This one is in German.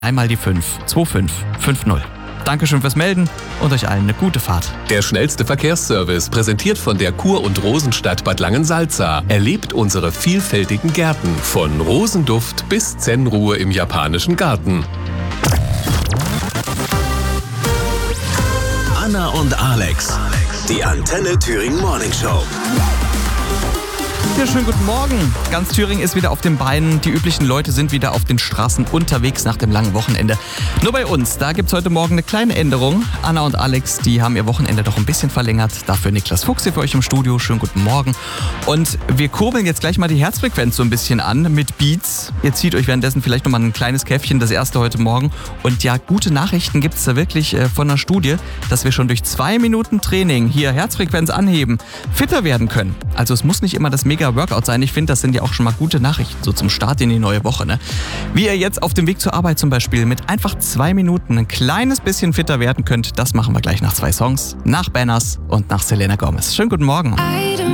Einmal die 5, 2550. Dankeschön fürs Melden und euch allen eine gute Fahrt. Der schnellste Verkehrsservice, präsentiert von der Kur- und Rosenstadt Bad Langensalza. Erlebt unsere vielfältigen Gärten, von Rosenduft bis Zen-Ruhe im japanischen Garten. Anna und Alex, die Antenne Thüringen Morning Show. Ja, schönen guten Morgen. Ganz Thüringen ist wieder auf den Beinen. Die üblichen Leute sind wieder auf den Straßen unterwegs nach dem langen Wochenende. Nur bei uns, da gibt's heute Morgen eine kleine Änderung. Anna und Alex, die haben ihr Wochenende doch ein bisschen verlängert. Dafür Niklas Fuchs hier für euch im Studio. Schönen guten Morgen. Und wir kurbeln jetzt gleich mal die Herzfrequenz so ein bisschen an mit Beats. Ihr zieht euch währenddessen vielleicht nochmal ein kleines Käffchen, das erste heute Morgen. Und ja, gute Nachrichten gibt's da wirklich von der Studie, dass wir schon durch 2 Minuten Training hier Herzfrequenz anheben, fitter werden können. Also es muss nicht immer das Mega-Workout sein. Ich finde, das sind ja auch schon mal gute Nachrichten, so zum Start in die neue Woche. Ne? Wie ihr jetzt auf dem Weg zur Arbeit zum Beispiel mit einfach 2 Minuten ein kleines bisschen fitter werden könnt, das machen wir gleich nach 2 Songs. Nach Banners und nach Selena Gomez. Schönen guten Morgen.